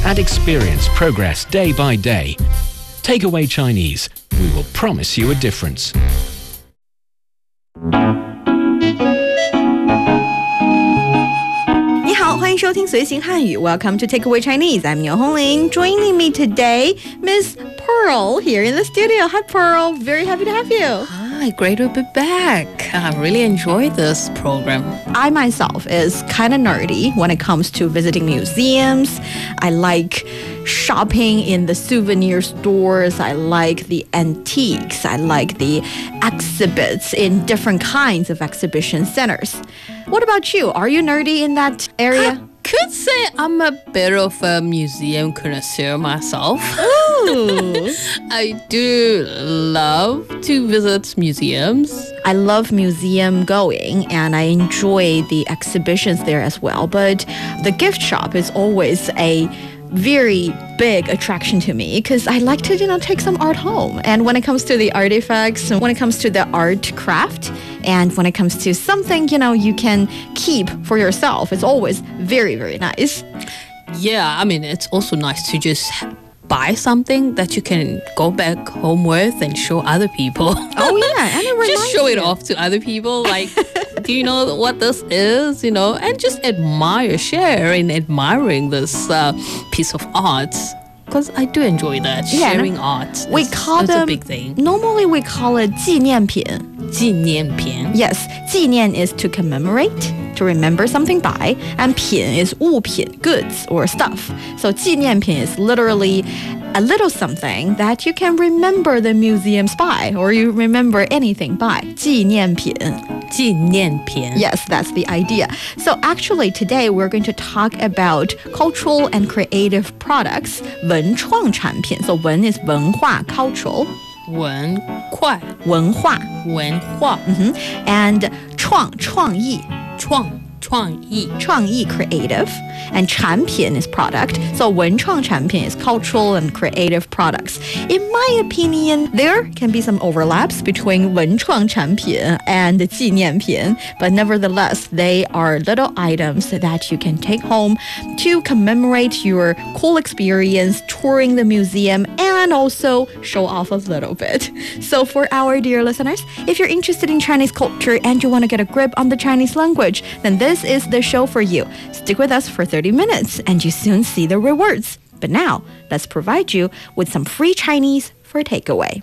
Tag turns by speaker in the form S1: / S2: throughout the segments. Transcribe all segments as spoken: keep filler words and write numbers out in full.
S1: and experience progress day by day. Takeaway Chinese. We will promise you a difference.
S2: 你好，欢迎收听随行汉语 Welcome to Takeaway Chinese. I'm Niu Hongling. Joining me today, Miss Pearl here in the studio. Hi, Pearl. Very happy to have you.
S3: Hi, great to be back. I really enjoyed this program.
S2: I myself is kind of nerdy when it comes to visiting museums. I like shopping in the souvenir stores. I like the antiques. I like the exhibits in different kinds of exhibition centers. What about you? Are you nerdy in that area?
S3: I could say I'm a bit of a museum connoisseur myself.
S2: Ooh.
S3: I do love to visit museums.
S2: I love museum going and I enjoy the exhibitions there as well. But the gift shop is always a very big attraction to me because I like to, you know, take some art home. And when it comes to the artifacts, when it comes to the art craft, and when it comes to something, you know, you can keep for yourself, it's always very, very nice.
S3: Yeah, I mean, it's also nice to just buy something that you can go back home with and show other people.
S2: Oh, yeah. And it reminds
S3: just show it
S2: you.
S3: off to other people. Like, do you know what this is? You know, and just admire, share in admiring this uh, piece of art. Because I do enjoy that,
S2: Yeah,
S3: sharing
S2: no,
S3: art.
S2: We
S3: is,
S2: call
S3: is
S2: them,
S3: a big thing.
S2: Normally we call it 纪念品.
S3: 纪念品.
S2: Yes, 纪念 is to commemorate, to remember something by, and 品 is 物品, goods or stuff. So 纪念品 is literally a little something that you can remember the museums by, or you remember anything by. 纪念品.
S3: 纪念品.
S2: Yes, that's the idea. So actually today we're going to talk about cultural and creative products, 文创产品. So 文 is 文化 cultural.
S3: 文化.
S2: 文化.
S3: 文化.
S2: Mm-hmm. And 创, 创意.
S3: 创, 创意.
S2: 创意 creative. And 产品 is product. So 文创产品 is cultural and creative products. In my opinion, there can be some overlaps between 文创产品 and 纪念品. But nevertheless, they are little items that you can take home to commemorate your cool experience touring the museum and also show off a little bit. So for our dear listeners, if you're interested in Chinese culture and you want to get a grip on the Chinese language, then this is the show for you. Stick with us for thirty minutes and you soon see the rewards. But now, let's provide you with some free Chinese for takeaway.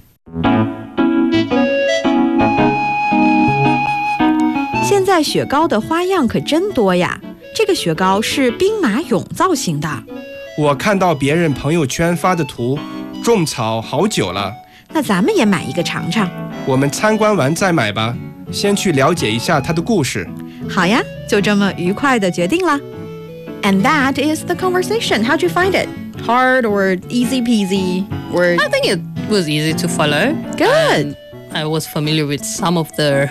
S2: 现在雪糕的花样可真多呀。这个雪糕是兵马俑造型的。
S4: 我看到别人朋友圈发的图，种草好久了。
S2: 那咱们也买一个尝尝。
S4: 我们参观完再买吧，先去了解一下它的故事。
S2: 好呀，就这么愉快地决定了。And that is the conversation. How'd you find it? Hard or easy peasy? Or
S3: I think it was easy to follow.
S2: Good.
S3: Um, I was familiar with some of the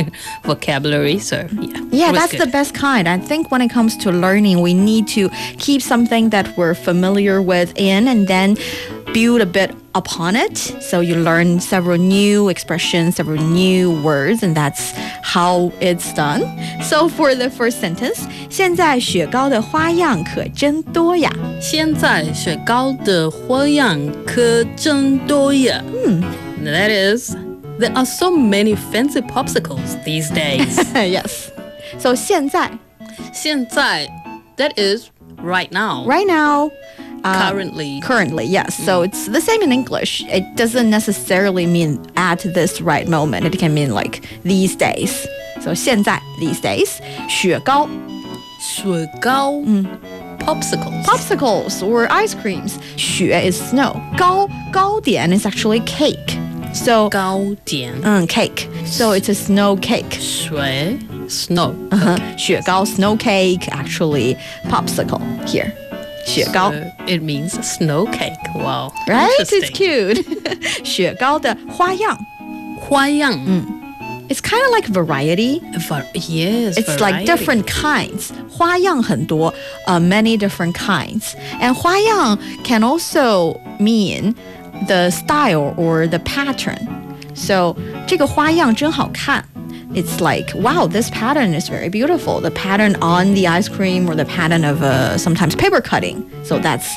S3: vocabulary, so yeah.
S2: Yeah,
S3: it was
S2: that's
S3: good.
S2: the best kind. I think when it comes to learning, we need to keep something that we're familiar with in and then build a bit upon it. So you learn several new expressions, several new words, and that's how it's done. So for the first sentence, 现在雪糕的花样可真多呀。
S3: 现在雪糕的花样可真多呀。
S2: Hmm.
S3: That is, there are so many fancy popsicles these days.
S2: Yes. So 现在
S3: 现在, that is right now.
S2: right now. Uh,
S3: Currently.
S2: Currently, yes. So it's the same in English. It doesn't necessarily mean at this right moment. It can mean like these days. So 现在 these days. 雪糕
S3: 雪糕, popsicles.
S2: popsicles or ice creams. 雪 is snow. 糕糕点 is actually cake. So
S3: 糕点.
S2: um, cake. So it's a snow cake.
S3: 水, snow.
S2: Uh-huh. 雪糕 snow cake, actually popsicle here. 雪糕
S3: So it means snow cake. Wow.
S2: right? It's
S3: Interesting.
S2: cute. 雪糕的花样
S3: 花样.
S2: It's kind of like variety.
S3: Va- yes,
S2: It's like
S3: variety.
S2: different kinds. 花样很多, uh, many different kinds. And 花样 can also mean the style or the pattern. So 这个花样真好看. It's like, wow, this pattern is very beautiful. The pattern on the ice cream or the pattern of uh, sometimes paper cutting. So that's